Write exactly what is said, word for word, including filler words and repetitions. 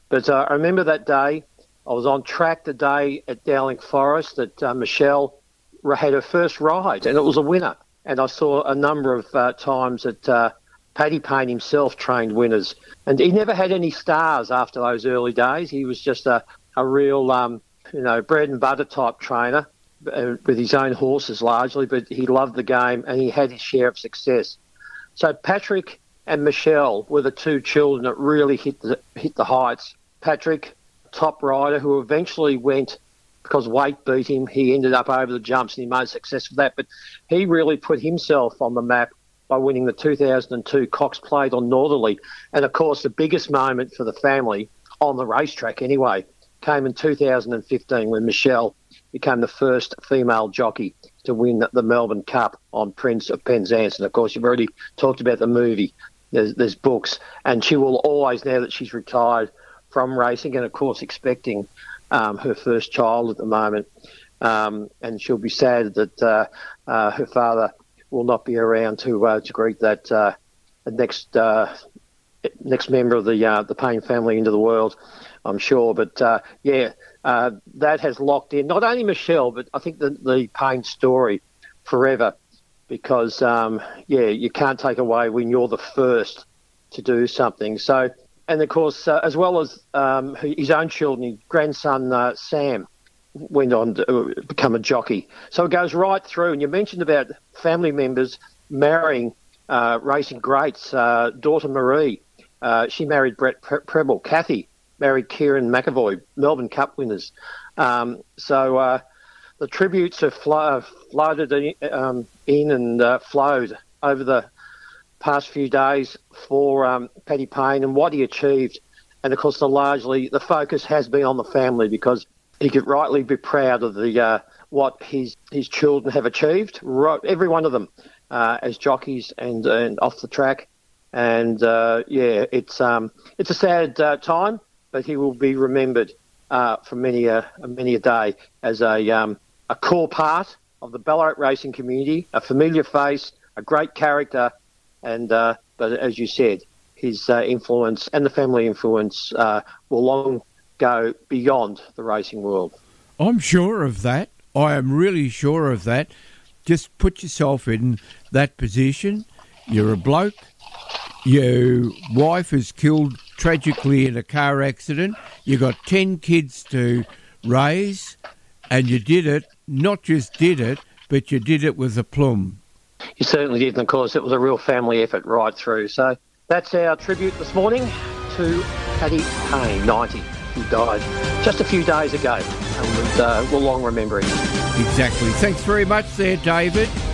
But uh, I remember that day, I was on track the day at Dowling Forest that uh, Michelle had her first ride, and it was a winner. And I saw a number of uh, times that uh, Paddy Payne himself trained winners. And he never had any stars after those early days. He was just a, a real, um, you know, bread and butter type trainer uh, with his own horses largely, but he loved the game and he had his share of success. So Patrick and Michelle were the two children that really hit the, hit the heights. Patrick, top rider, who eventually went, because weight beat him, he ended up over the jumps and he made success with that. But he really put himself on the map by winning the two thousand two Cox Plate on Northerly. And, of course, the biggest moment for the family, on the racetrack anyway, came in two thousand fifteen when Michelle became the first female jockey to win the Melbourne Cup on Prince of Penzance. And, of course, you've already talked about the movie. There's, there's books. And she will always, now that she's retired from racing and, of course, expecting um, her first child at the moment, um, and she'll be sad that uh, uh, her father will not be around to uh, to greet that uh, next uh, next member of the uh, the Payne family into the world, I'm sure. But uh, yeah, uh, that has locked in not only Michelle, but I think the the Payne story forever, because um, yeah, you can't take away when you're the first to do something. So, and of course, uh, as well as um, his own children, his grandson uh, Sam went on to become a jockey. So it goes right through. And you mentioned about family members marrying uh, racing greats. Uh, daughter Marie, uh, she married Brett Pre- Preble. Kathy married Kieran McAvoy, Melbourne Cup winners. Um, so uh, the tributes have flo- flooded in, um, in and uh, flowed over the past few days for um, Paddy Payne and what he achieved. And, of course, the largely the focus has been on the family, because he could rightly be proud of the uh, what his his children have achieved, right, every one of them, uh, as jockeys and, and off the track. And uh, yeah, it's um it's a sad uh, time, but he will be remembered uh, for many a many a day as a um a core part of the Ballarat racing community, a familiar face, a great character, and uh, but as you said, his uh, influence and the family influence uh, will long go beyond the racing world. I'm sure of that. I am really sure of that. Just put yourself in that position. You're a bloke. Your wife is killed tragically in a car accident. You got ten kids to raise, and you did it. Not just did it, but you did it with aplomb. You certainly did, and of course it was a real family effort right through. So that's our tribute this morning to Paddy Payne, ninety. He died just a few days ago, and uh, we'll long remember him. Exactly. Thanks very much there, David.